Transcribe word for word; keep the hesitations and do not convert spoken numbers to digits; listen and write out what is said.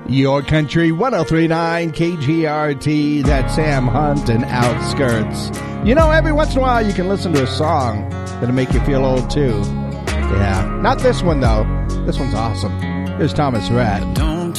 Your Country one oh three point nine K G R T. That's Sam Hunt and Outskirts. You know, every once in a while you can listen to a song that'll make you feel old too. Yeah, not this one though. This one's awesome. Here's Thomas Rhett.